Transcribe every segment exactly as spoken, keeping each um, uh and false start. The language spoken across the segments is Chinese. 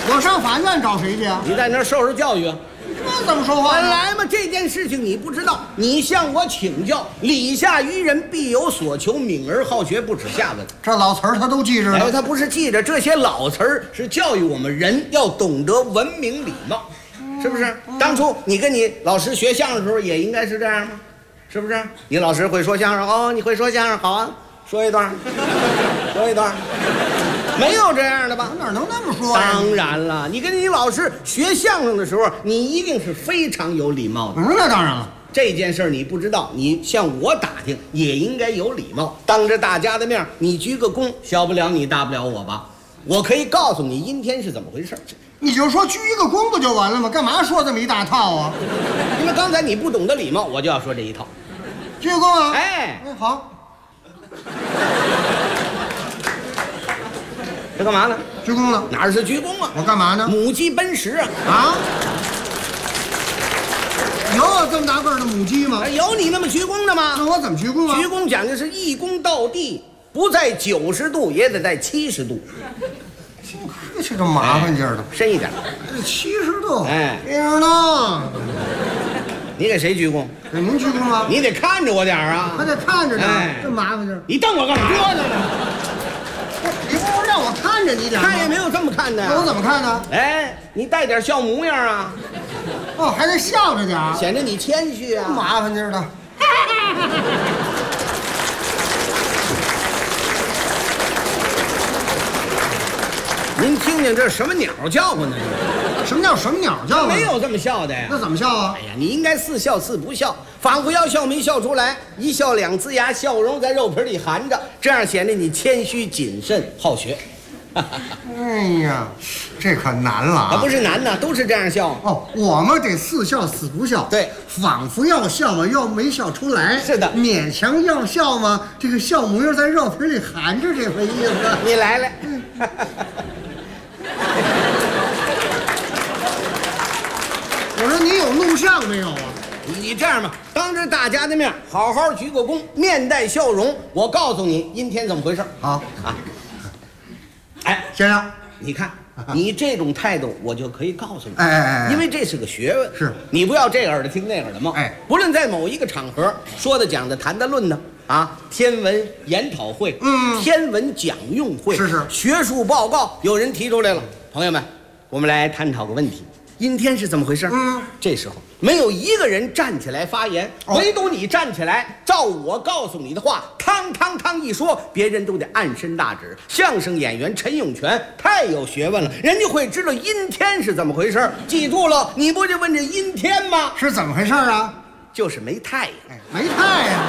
我上法院找谁去啊？ 你在那儿受受教育啊！ 这怎么说话？ 本来嘛，这件事情你不知道，你向我请教。礼下于人，必有所求，敏而好学，不耻下问。 这老词儿他都记着哎， 呢。 他不是记着这些老词儿，是教育我们人要懂得文明礼貌，是不是？当初你跟你老师学相声的时候，也应该是这样吗？是不是？你老师会说相声哦，你会说相声，好啊，说一段，说一段。没有这样的吧？ 哪能那么说呀？ 当然了，你跟你老师学相声的时候，你一定是非常有礼貌的。 嗯，那当然了。 这件事儿你不知道，你向我打听也应该有礼貌。当着大家的面，你鞠个躬，小不了你，大不了我吧。我可以告诉你阴天是怎么回事。 你就说鞠一个躬不就完了吗？干嘛说这么一大套啊？ 因为刚才你不懂得礼貌，我就要说这一套。 鞠个躬啊！ 哎哎，好。 这干嘛呢？ 鞠躬了。 哪是鞠躬啊？ 我干嘛呢？ 母鸡奔食啊！ 啊？有这么大个儿的母鸡吗？ 有你那么鞠躬的吗？ 那我怎么鞠躬啊？ 鞠躬讲的是一躬到地，不在九十度也得在七十度。 这个麻烦劲儿的， 深一点。 七十度。 哎， 这样呢？ 你给谁鞠躬？ 给您鞠躬啊？ 你得看着我点儿啊！ 还得看着呢， 哎这麻烦劲儿。 你瞪我干嘛？ 这呢？你不是让我看着你点吗？ 看也没有这么看的。 那我怎么看呢？ 哎，你带点笑模样啊！ 哦，还得笑着点儿， 显得你谦虚啊！ 麻烦劲儿的。 您听听这什么鸟叫唤呢？ 什么叫什么鸟叫？ 没有这么笑的呀！ 那怎么笑啊？ 哎呀，你应该似笑似不笑，仿佛要笑没笑出来，一笑两呲牙，笑容在肉皮里含着，这样显得你谦虚谨慎好学。 哎呀，这可难了啊！ 不是难呐，都是这样笑。 哦，我们得似笑似不笑， 对， 仿佛要笑嘛，又没笑出来。 是的， 勉强要笑嘛，这个笑模样在肉皮里含着，这回意思。 你来来。 我说你有录像没有啊？ 你这样吧，当着大家的面好好鞠个躬，面带笑容。我告诉你，阴天怎么回事？ 好啊，哎， 先生， 你看你这种态度，我就可以告诉你， 哎哎哎， 因为这是个学问， 是你不要这耳朵听那耳朵冒。 哎， 不论在某一个场合说的、讲的、谈的、论的啊，天文研讨会， 嗯， 天文讲用会， 是是， 学术报告，有人提出来了，朋友们，我们来探讨个问题。阴天是怎么回事？ 嗯， 这时候没有一个人站起来发言， 哦、 唯独你站起来，照我告诉你的话，汤汤汤一说，别人都得暗伸大指。相声演员陈永泉太有学问了，人家会知道阴天是怎么回事。记住了，你不就问这阴天吗？ 是怎么回事啊？ 就是没太阳， 哎、没太阳。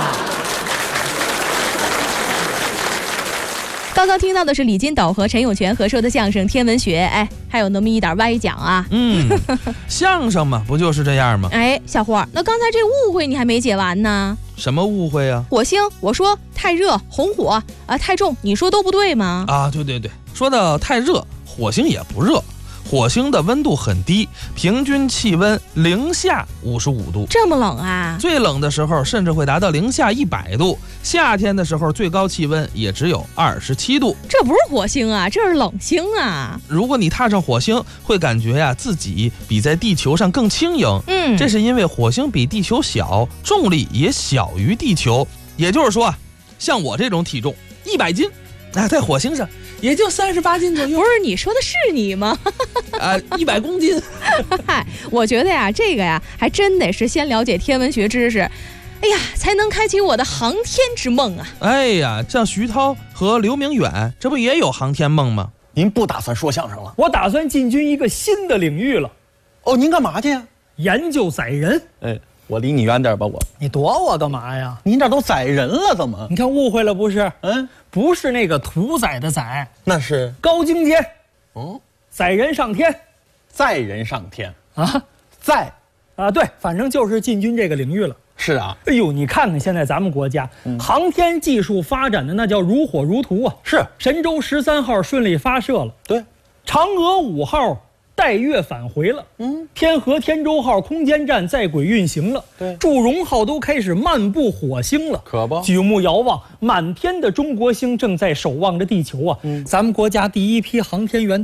刚刚听到的是李金斗和陈永泉合说的相声《天文学》，哎，还有那么一点歪讲啊。 嗯，相声嘛，不就是这样吗？ 哎，小伙儿，那刚才这误会你还没解完呢。 什么误会啊？ 火星，我说太热，红火啊，太重，你说都不对吗？ 啊，对对对，说到太热，火星也不热。火星的温度很低，平均气温零下五十五度， 这么冷啊？ 最冷的时候甚至会达到零下一百度，夏天的时候最高气温也只有二十七度。 这不是火星啊，这是冷星啊！ 如果你踏上火星，会感觉呀、啊、自己比在地球上更轻盈。 嗯， 这是因为火星比地球小，重力也小于地球。也就是说啊，像我这种体重一百斤，啊，在火星上也就三十八斤左右。 不是你说的是你吗？ 啊，一百公斤。 嗨，我觉得呀，这个呀，还真得是先了解天文学知识，哎呀，才能开启我的航天之梦啊！ 哎呀，像徐涛和刘明远，这不也有航天梦吗？ 您不打算说相声了？ 我打算进军一个新的领域了。 哦，您干嘛去呀？ 研究载人。 哎，我离你远点吧，我。 你躲我干嘛呀？ 您这都载人了，怎么？ 你看误会了不是？ 嗯， 不是那个屠宰的宰， 那是高精尖。 哦， 载人上天， 载人上天啊， 载啊，对，反正就是进军这个领域了。 是啊， 哎呦，你看看现在咱们国家、嗯、航天技术发展的那叫如火如荼啊！ 是， 神舟十三号顺利发射了， 对， 嫦娥五号带月返回了， 嗯， 天河天舟号空间站在轨运行了， 对， 祝融号都开始漫步火星了， 可不， 举目遥望，满天的中国星正在守望着地球啊！嗯，咱们国家第一批航天员。